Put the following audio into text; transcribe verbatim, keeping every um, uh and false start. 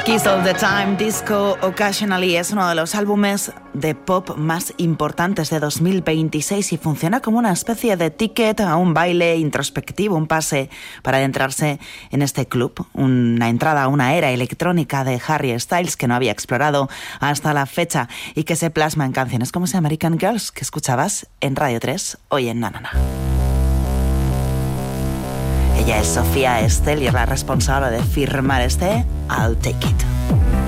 Kiss All the Time, Disco Occasionally es uno de los álbumes de pop más importantes de dos mil veintiséis y funciona como una especie de ticket a un baile introspectivo, un pase para adentrarse en este club, una entrada a una era electrónica de Harry Styles que no había explorado hasta la fecha y que se plasma en canciones como ese American Girls que escuchabas en Radio tres hoy en Na Na Na. Ella es Sofía Estel y es la responsable de firmar este I'll Take It.